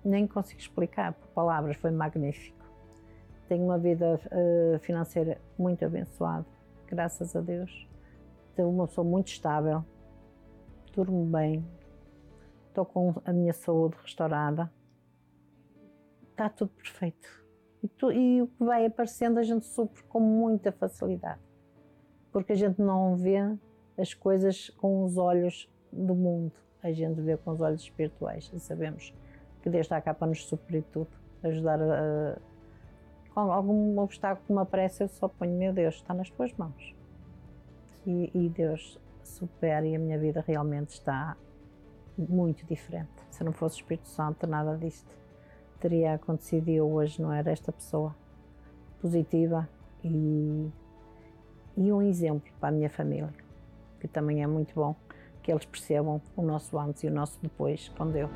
nem consigo explicar por palavras, foi magnífico. Tenho uma vida financeira muito abençoada, graças a Deus. Tenho uma pessoa muito estável, durmo bem, estou com a minha saúde restaurada, está tudo perfeito. E o que vai aparecendo a gente supre com muita facilidade, porque a gente não vê as coisas com os olhos do mundo, a gente vê com os olhos espirituais e sabemos que Deus está cá para nos suprir tudo, ajudar com algum obstáculo que me aparece, eu só ponho, meu Deus, está nas tuas mãos. E Deus supera e a minha vida realmente está muito diferente. Se não fosse o Espírito Santo, nada disto teria acontecido e eu hoje não era esta pessoa positiva e um exemplo para a minha família, que também é muito bom que eles percebam o nosso antes e o nosso depois com Deus.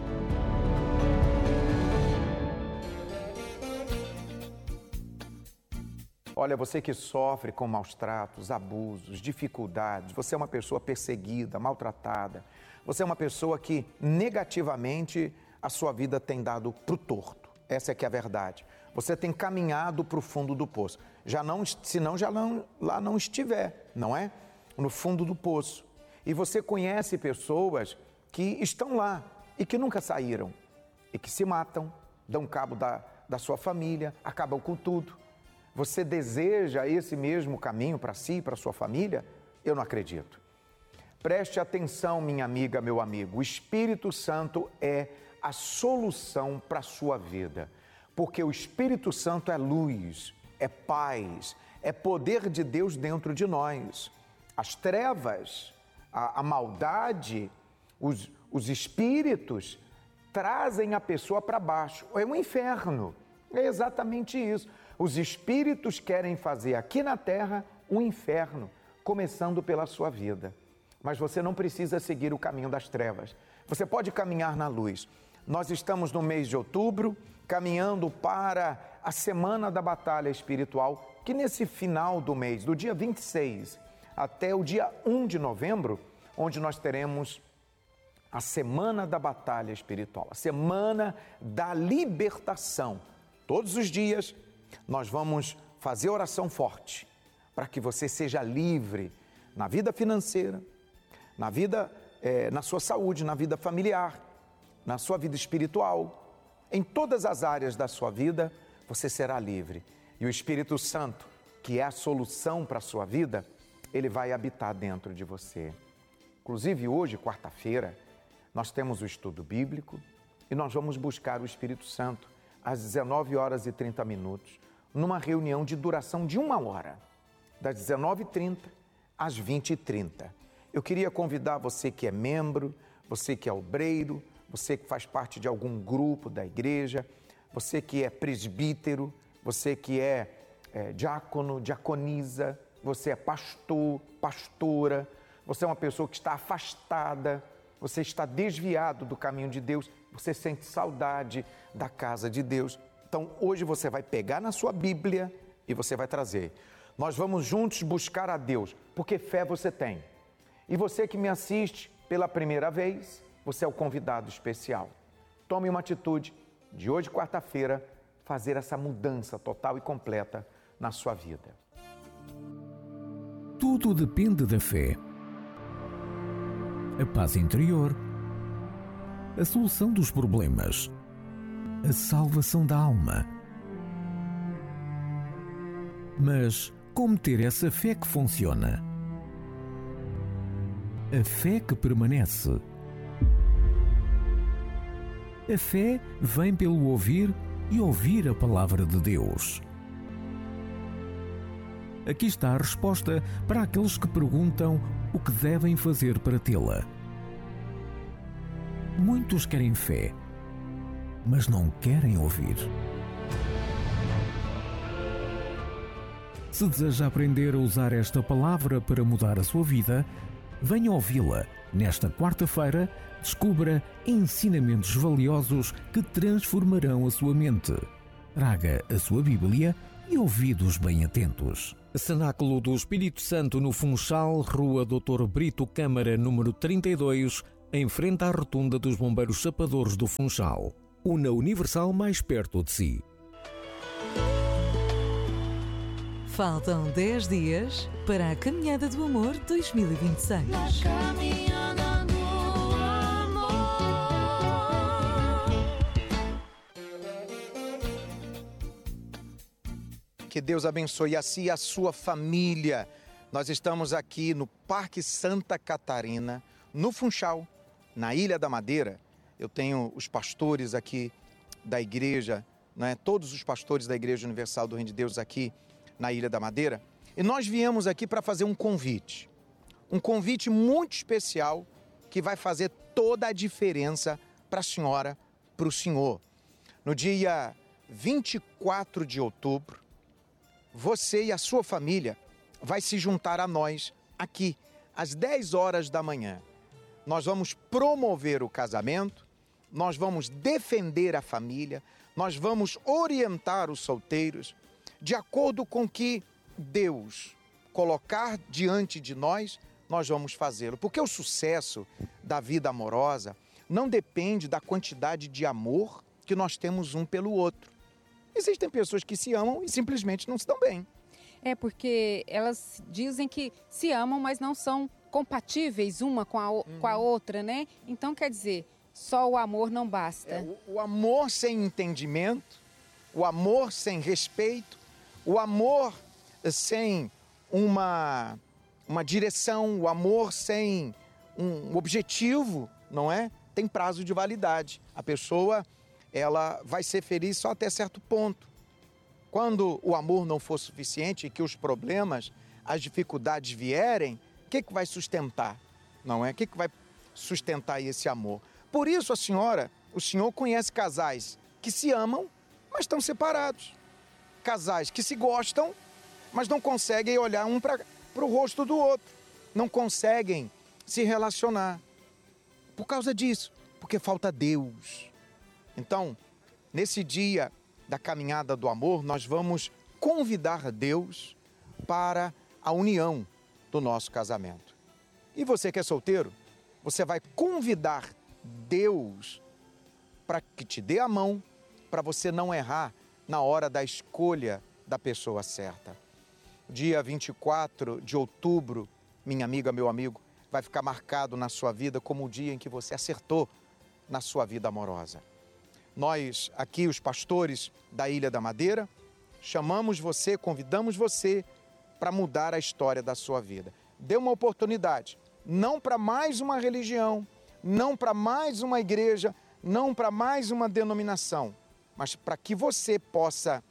Olha, você que sofre com maus tratos, abusos, dificuldades, você é uma pessoa perseguida, maltratada, você é uma pessoa que negativamente a sua vida tem dado para o torto. Essa é que é a verdade. Você tem caminhado para o fundo do poço. Senão lá não estiver, não é? No fundo do poço. E você conhece pessoas que estão lá e que nunca saíram e que se matam, dão cabo da sua família, acabam com tudo. Você deseja esse mesmo caminho para si e para sua família? Eu não acredito. Preste atenção, minha amiga, meu amigo. O Espírito Santo é a solução para a sua vida. Porque o Espírito Santo é luz, é paz, é poder de Deus dentro de nós. As trevas, a maldade, os espíritos trazem a pessoa para baixo. É um inferno. É exatamente isso. Os espíritos querem fazer aqui na terra um inferno, começando pela sua vida. Mas você não precisa seguir o caminho das trevas. Você pode caminhar na luz. Nós estamos no mês de outubro, caminhando para a Semana da Batalha Espiritual, que nesse final do mês, do dia 26 até o dia 1 de novembro, onde nós teremos a Semana da Batalha Espiritual, a Semana da Libertação. Todos os dias nós vamos fazer oração forte para que você seja livre na vida financeira, na vida, na sua saúde, na vida familiar, na sua vida espiritual. Em todas as áreas da sua vida, você será livre. E o Espírito Santo, que é a solução para a sua vida, ele vai habitar dentro de você. Inclusive hoje, quarta-feira, nós temos o estudo bíblico e nós vamos buscar o Espírito Santo às 19h30, numa reunião de duração de 1 hora, das 19h30 às 20h30. Eu queria convidar você que é membro, você que é obreiro, você que faz parte de algum grupo da igreja, você que é presbítero, você que é diácono, diaconisa, você é pastor, pastora, você é uma pessoa que está afastada, você está desviado do caminho de Deus, você sente saudade da casa de Deus. Então, hoje você vai pegar na sua Bíblia e você vai trazer. Nós vamos juntos buscar a Deus, porque fé você tem. E você que me assiste pela primeira vez, você é o convidado especial. Tome uma atitude de hoje, quarta-feira, fazer essa mudança total e completa na sua vida. Tudo depende da fé. A paz interior, a solução dos problemas, a salvação da alma. Mas como ter essa fé que funciona? A fé que permanece. A fé vem pelo ouvir e ouvir a palavra de Deus. Aqui está a resposta para aqueles que perguntam o que devem fazer para tê-la. Muitos querem fé, mas não querem ouvir. Se deseja aprender a usar esta palavra para mudar a sua vida, venha ouvi-la. Nesta quarta-feira, descubra ensinamentos valiosos que transformarão a sua mente. Traga a sua Bíblia e ouvidos bem atentos. Cenáculo do Espírito Santo no Funchal, Rua Dr. Brito Câmara, número 32, em frente à rotunda dos Bombeiros Chapadores do Funchal. Una Universal mais perto de si. Faltam 10 dias para a Caminhada do Amor 2026. Caminhada do Amor. Que Deus abençoe a si e a sua família. Nós estamos aqui no Parque Santa Catarina, no Funchal, na Ilha da Madeira. Eu tenho os pastores aqui da igreja, né? Todos os pastores da Igreja Universal do Reino de Deus aqui na Ilha da Madeira. E nós viemos aqui para fazer um convite muito especial que vai fazer toda a diferença para a senhora, para o senhor. No dia 24 de outubro, você e a sua família vai se juntar a nós aqui, às 10 horas da manhã. Nós vamos promover o casamento, nós vamos defender a família, nós vamos orientar os solteiros de acordo com o que Deus colocar diante de nós, nós vamos fazê-lo. Porque o sucesso da vida amorosa não depende da quantidade de amor que nós temos um pelo outro. Existem pessoas que se amam e simplesmente não se dão bem. É porque elas dizem que se amam, mas não são compatíveis uma com a outra, né? Então, quer dizer, só o amor não basta. O amor sem entendimento, o amor sem respeito, o amor sem uma direção, o amor sem um objetivo, não é? Tem prazo de validade. A pessoa, ela vai ser feliz só até certo ponto. Quando o amor não for suficiente e que os problemas, as dificuldades vierem, o que vai sustentar? Não é? O que vai sustentar esse amor? Por isso, o senhor conhece casais que se amam, mas estão separados. Casais que se gostam, mas não conseguem olhar um para o rosto do outro. Não conseguem se relacionar. Por causa disso, porque falta Deus. Então, nesse dia da caminhada do amor, nós vamos convidar Deus para a união do nosso casamento. E você que é solteiro, você vai convidar Deus para que te dê a mão, para você não errar na hora da escolha da pessoa certa. Dia 24 de outubro, minha amiga, meu amigo, vai ficar marcado na sua vida como o dia em que você acertou na sua vida amorosa. Nós, aqui, os pastores da Ilha da Madeira, chamamos você, convidamos você para mudar a história da sua vida. Dê uma oportunidade, não para mais uma religião, não para mais uma igreja, não para mais uma denominação, mas para que você possa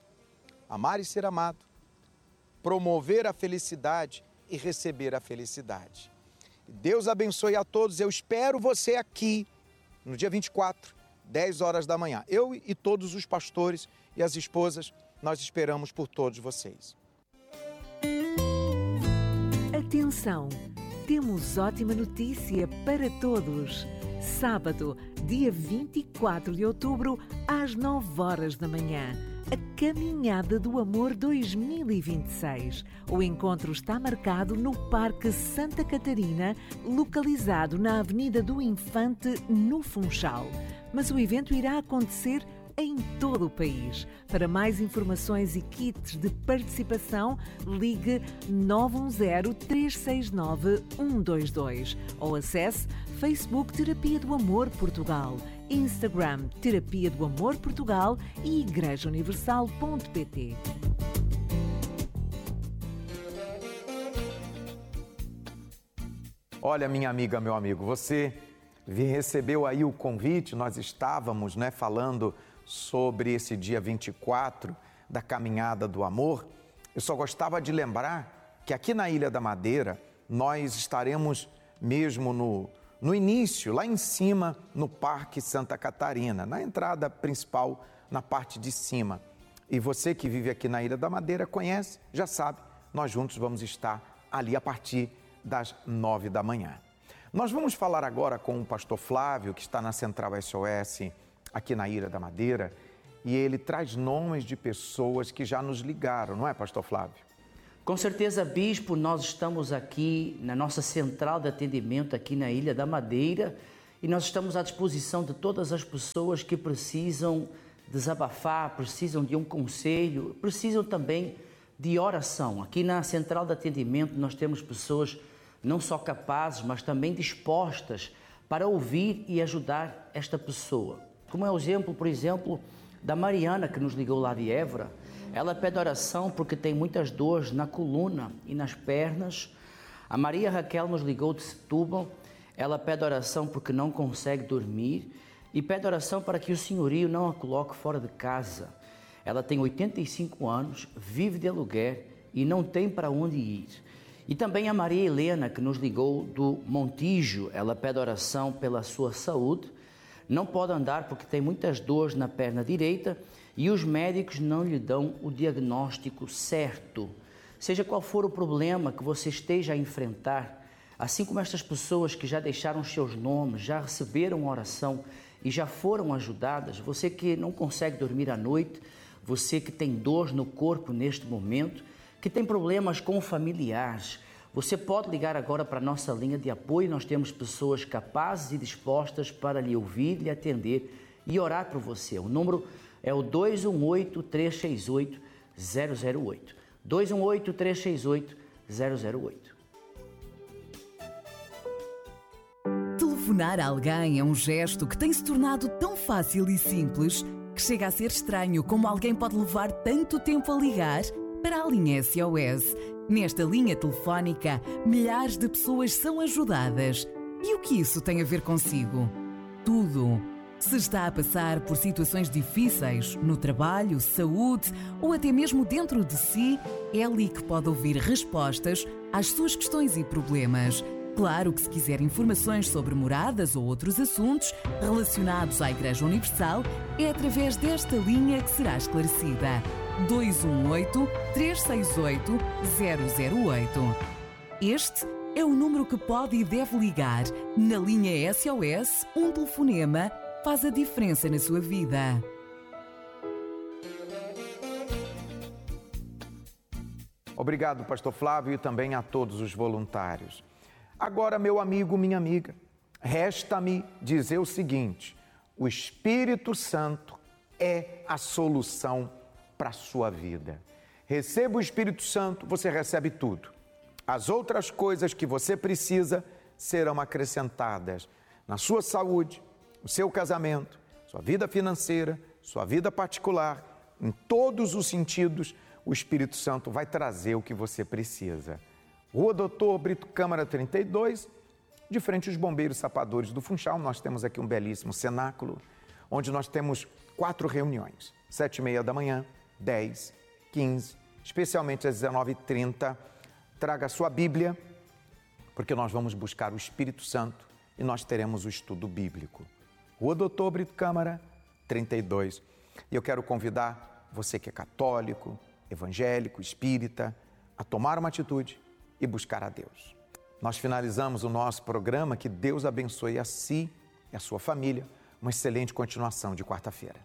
amar e ser amado, promover a felicidade e receber a felicidade. Deus abençoe a todos. Eu espero você aqui no dia 24, 10 horas da manhã. Eu e todos os pastores e as esposas, nós esperamos por todos vocês. Atenção! Temos ótima notícia para todos. Sábado, dia 24 de outubro, às 9 horas da manhã. A Caminhada do Amor 2026. O encontro está marcado no Parque Santa Catarina, localizado na Avenida do Infante, no Funchal. Mas o evento irá acontecer em todo o país. Para mais informações e kits de participação, ligue 910-369-122 ou acesse Facebook Terapia do Amor Portugal, Instagram Terapia do Amor Portugal e igrejauniversal.pt. Olha, minha amiga, meu amigo, você recebeu aí o convite, nós estávamos falando sobre esse dia 24 da Caminhada do Amor. Eu só gostava de lembrar que aqui na Ilha da Madeira nós estaremos mesmo no início, lá em cima, no Parque Santa Catarina, na entrada principal, na parte de cima. E você que vive aqui na Ilha da Madeira conhece, já sabe, nós juntos vamos estar ali a partir das 9 da manhã. Nós vamos falar agora com o pastor Flávio, que está na Central SOS, aqui na Ilha da Madeira, e ele traz nomes de pessoas que já nos ligaram, não é, pastor Flávio? Com certeza, bispo, nós estamos aqui na nossa central de atendimento aqui na Ilha da Madeira e nós estamos à disposição de todas as pessoas que precisam desabafar, precisam de um conselho, precisam também de oração. Aqui na Central de Atendimento nós temos pessoas não só capazes, mas também dispostas para ouvir e ajudar esta pessoa. Como é o exemplo, por exemplo, da Mariana, que nos ligou lá de Évora. Ela pede oração porque tem muitas dores na coluna e nas pernas. A Maria Raquel nos ligou de Setúbal. Ela pede oração porque não consegue dormir e pede oração para que o senhorio não a coloque fora de casa. Ela tem 85 anos, vive de aluguer e não tem para onde ir. E também a Maria Helena, que nos ligou do Montijo. Ela pede oração pela sua saúde. Não pode andar porque tem muitas dores na perna direita e os médicos não lhe dão o diagnóstico certo. Seja qual for o problema que você esteja a enfrentar, assim como estas pessoas que já deixaram seus nomes, já receberam oração e já foram ajudadas, você que não consegue dormir à noite, você que tem dor no corpo neste momento, que tem problemas com familiares, você pode ligar agora para a nossa linha de apoio. Nós temos pessoas capazes e dispostas para lhe ouvir, lhe atender e orar por você. O número é o 218-368-008. 218-368-008. Telefonar a alguém é um gesto que tem se tornado tão fácil e simples que chega a ser estranho como alguém pode levar tanto tempo a ligar para a linha SOS. Nesta linha telefónica, milhares de pessoas são ajudadas. E o que isso tem a ver consigo? Tudo. Se está a passar por situações difíceis, no trabalho, saúde ou até mesmo dentro de si, é ali que pode ouvir respostas às suas questões e problemas. Claro que se quiser informações sobre moradas ou outros assuntos relacionados à Igreja Universal, é através desta linha que será esclarecida. 218-368-008. Este é o número que pode e deve ligar. Na linha SOS, um telefonema faz a diferença na sua vida. Obrigado, Pastor Flávio, e também a todos os voluntários. Agora, meu amigo, minha amiga, resta-me dizer o seguinte: o Espírito Santo é a solução para a sua vida. Receba o Espírito Santo, você recebe tudo. As outras coisas que você precisa serão acrescentadas na sua saúde, no seu casamento, sua vida financeira, sua vida particular, em todos os sentidos, o Espírito Santo vai trazer o que você precisa. Rua Doutor Brito Câmara 32, de frente aos Bombeiros Sapadores do Funchal, nós temos aqui um belíssimo cenáculo, onde nós temos 4 reuniões, 7h30 da manhã, 10, 15, especialmente às 19h30. Traga a sua Bíblia, porque nós vamos buscar o Espírito Santo e nós teremos o estudo bíblico. Rua Doutor Brito Câmara 32. E eu quero convidar você que é católico, evangélico, espírita, a tomar uma atitude e buscar a Deus. Nós finalizamos o nosso programa. Que Deus abençoe a si e a sua família. Uma excelente continuação de quarta-feira.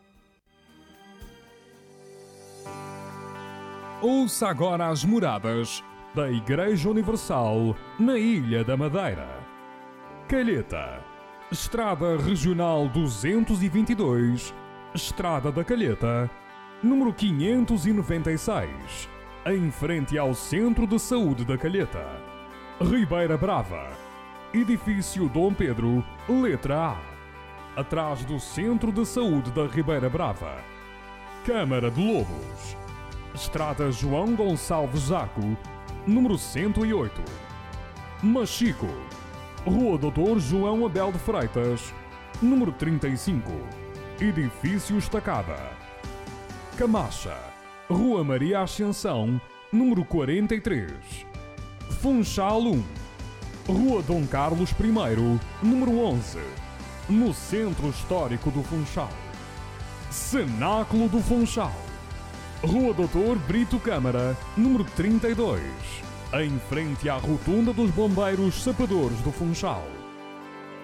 Ouça agora as moradas da Igreja Universal na Ilha da Madeira. Calheta, Estrada Regional 222, Estrada da Calheta, número 596, em frente ao Centro de Saúde da Calheta. Ribeira Brava, Edifício Dom Pedro, letra A, atrás do Centro de Saúde da Ribeira Brava. Câmara de Lobos, Estrada João Gonçalves Zaco, número 108. Machico, Rua Doutor João Abel de Freitas, número 35, Edifício Estacada. Camacha, Rua Maria Ascensão, número 43. Funchal 1, Rua Dom Carlos I, número 11, no Centro Histórico do Funchal. Cenáculo do Funchal, Rua Doutor Brito Câmara, número 32, em frente à Rotunda dos Bombeiros Sapadores do Funchal.